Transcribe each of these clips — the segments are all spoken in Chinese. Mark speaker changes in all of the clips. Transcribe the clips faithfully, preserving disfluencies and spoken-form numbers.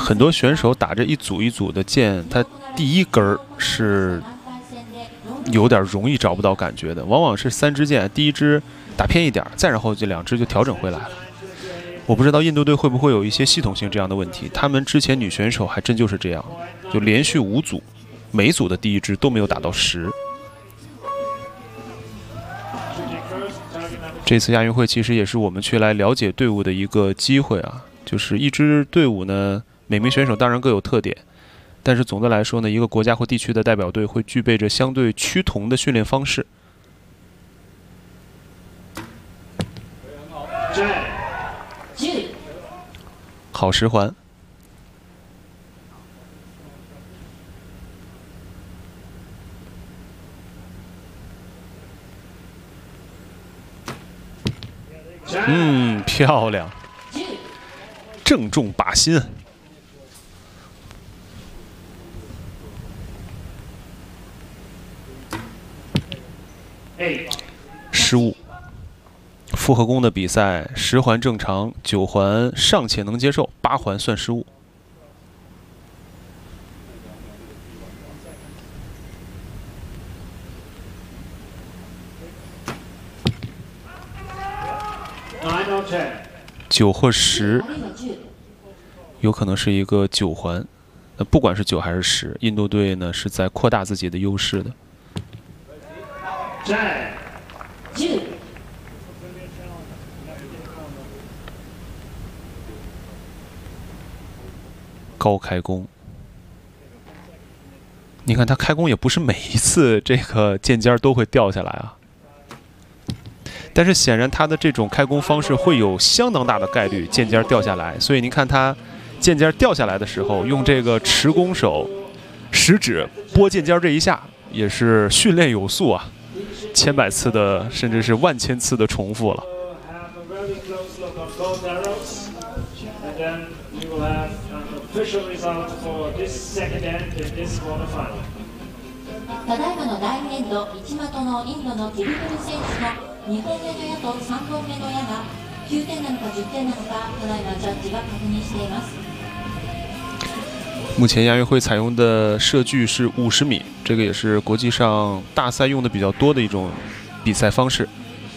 Speaker 1: 很多选手打着一组一组的键，他第一根儿是有点容易找不到感觉的，往往是三支箭，第一支打偏一点，再然后这两支就调整回来了。我不知道印度队会不会有一些系统性这样的问题，他们之前女选手还真就是这样，就连续五组，每组的第一支都没有打到十。这次亚运会其实也是我们去来了解队伍的一个机会啊，就是一支队伍呢，每名选手当然各有特点，但是总的来说呢，一个国家或地区的代表队会具备着相对趋同的训练方式。好十环。嗯，漂亮，正中靶心。失误。复合弓的比赛，十环正常，九环尚且能接受，八环算失误。九或十，有可能是一个九环。那不管是九还是十，印度队呢是在扩大自己的优势的。高开弓，你看他开弓也不是每一次这个箭尖都会掉下来啊。但是显然他的这种开弓方式会有相当大的概率箭尖掉下来，所以您看他箭尖掉下来的时候，用这个持弓手食指拨箭尖这一下，也是训练有素啊，千百次的甚至是万千次的重复了。
Speaker 2: ただいまのだいにエンド、一的のインドのキルトル選手のにほんめの矢とさんぼんめの矢がきゅうてんなのかじゅってんなのか、ただいまジャッジが確認しています。
Speaker 1: 目前亚运会采用的射距是五十米，这个也是国际上大赛用的比较多的一种比赛方式。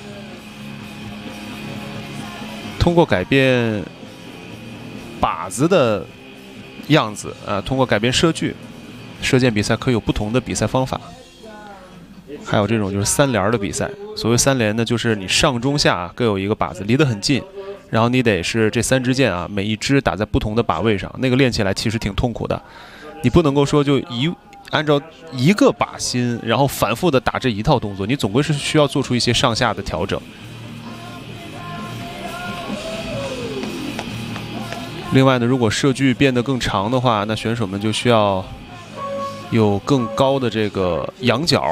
Speaker 1: 通过改变靶子的样子啊，通过改变射距，射箭比赛可以有不同的比赛方法。还有这种就是三连的比赛，所谓三连呢，就是你上中下各有一个靶子，离得很近，然后你得是这三支箭啊，每一支打在不同的靶位上，那个练起来其实挺痛苦的。你不能够说就一按照一个靶心，然后反复的打这一套动作，你总归是需要做出一些上下的调整。另外呢，如果射距变得更长的话，那选手们就需要有更高的这个仰角。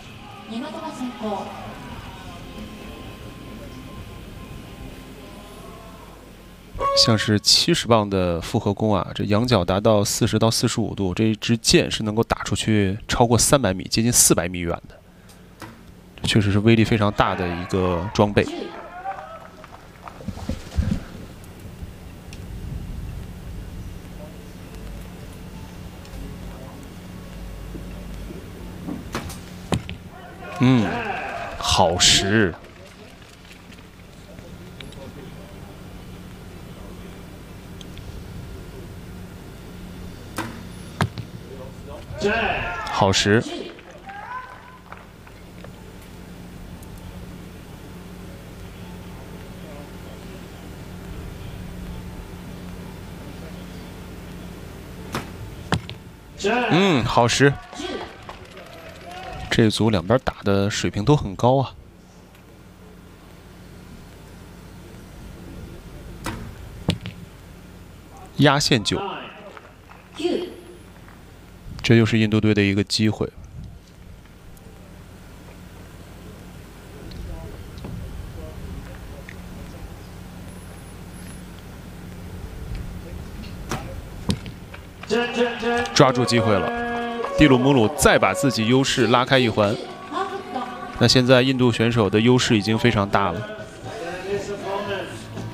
Speaker 1: 像是七十磅的复合弓啊，这仰角达到四十到四十五度，这一支箭是能够打出去超过三百米，接近四百米远的，确实是威力非常大的一个装备。嗯，好实。好实。嗯，好实。这组两边打的水平都很高啊。压线九，这又是印度队的一个机会。抓住机会了，蒂鲁姆鲁再把自己优势拉开一环。那现在印度选手的优势已经非常大了。